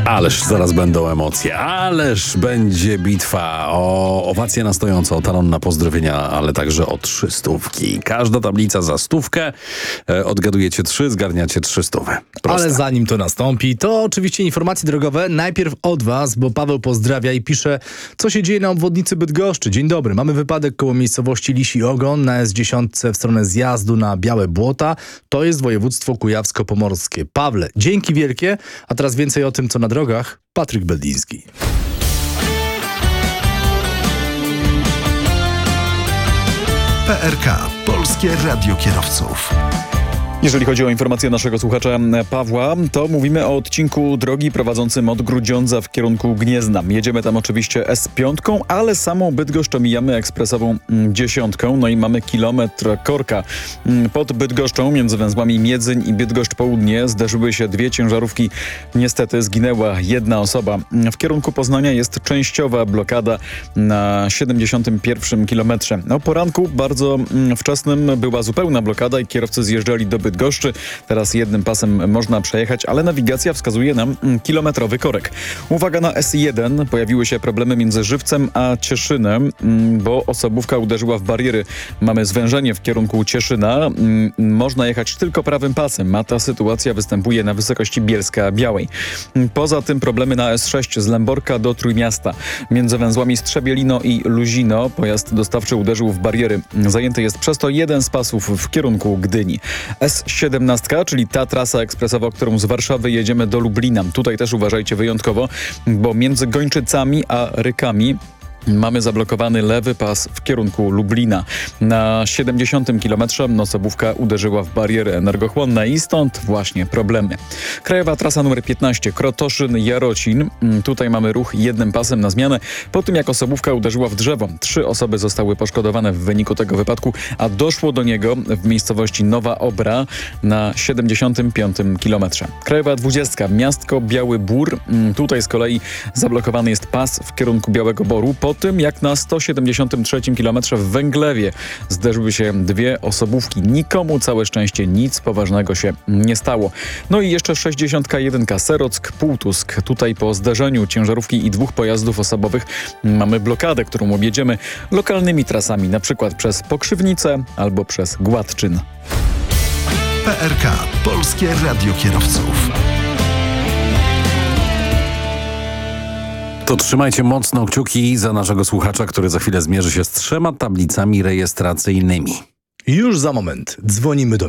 Ależ zaraz będą emocje, ależ będzie bitwa o owację na stojąco, o talon na pozdrowienia, ale także o 300. Każda tablica za 100. Odgadujecie 3, zgarniacie 300. Proste. Ale zanim to nastąpi, to oczywiście informacje drogowe. Najpierw od was, bo Paweł pozdrawia i pisze, co się dzieje na obwodnicy Bydgoszczy. Dzień dobry, mamy wypadek koło miejscowości Lisi Ogon na S10 w stronę zjazdu na Białe Błota. To jest województwo kujawsko-pomorskie. Pawle, dzięki wielkie, a teraz więcej o tym, co na drogach. Patryk Beldiński. PRK. Polskie Radio Kierowców. Jeżeli chodzi o informację naszego słuchacza Pawła, to mówimy o odcinku drogi prowadzącym od Grudziądza w kierunku Gniezna. Jedziemy tam oczywiście S5, ale samą Bydgoszcz mijamy ekspresową 10. No i mamy kilometr korka. Pod Bydgoszczą między węzłami Miedzyń i Bydgoszcz Południe zderzyły się dwie ciężarówki. Niestety zginęła jedna osoba. W kierunku Poznania jest częściowa blokada na 71 kilometrze. O poranku bardzo wczesnym była zupełna blokada i kierowcy zjeżdżali do Bydgoszczy. Teraz jednym pasem można przejechać, ale nawigacja wskazuje nam kilometrowy korek. Uwaga na S1. Pojawiły się problemy między Żywcem a Cieszynem, bo osobówka uderzyła w bariery. Mamy zwężenie w kierunku Cieszyna. Można jechać tylko prawym pasem, a ta sytuacja występuje na wysokości Bielska-Białej. Poza tym problemy na S6 z Lęborka do Trójmiasta. Między węzłami Strzebielino i Luzino pojazd dostawczy uderzył w bariery. Zajęty jest przez to jeden z pasów w kierunku Gdyni. S17, czyli ta trasa ekspresowa, którą z Warszawy jedziemy do Lublina. Tutaj też uważajcie wyjątkowo, bo między Gończycami a Rykami mamy zablokowany lewy pas w kierunku Lublina. Na 70 kilometrze osobówka uderzyła w bariery energochłonne i stąd właśnie problemy. Krajowa trasa numer 15, Krotoszyn-Jarocin. Tutaj mamy ruch jednym pasem na zmianę. Po tym jak osobówka uderzyła w drzewo, 3 osoby zostały poszkodowane w wyniku tego wypadku, a doszło do niego w miejscowości Nowa Obra na 75 kilometrze. Krajowa 20, miastko Biały Bór. Tutaj z kolei zablokowany jest pas w kierunku Białego Boru. Po tym jak na 173 km w Węglewie zderzyły się dwie osobówki. Nikomu całe szczęście nic poważnego się nie stało. No i jeszcze 61 Serock-Półtusk. Tutaj po zderzeniu ciężarówki i 2 pojazdów osobowych mamy blokadę, którą objedziemy lokalnymi trasami, na przykład przez Pokrzywnicę albo przez Gładczyn. PRK. Polskie Radio Kierowców. To trzymajcie mocno kciuki za naszego słuchacza, który za chwilę zmierzy się z 3 tablicami rejestracyjnymi. Już za moment dzwonimy do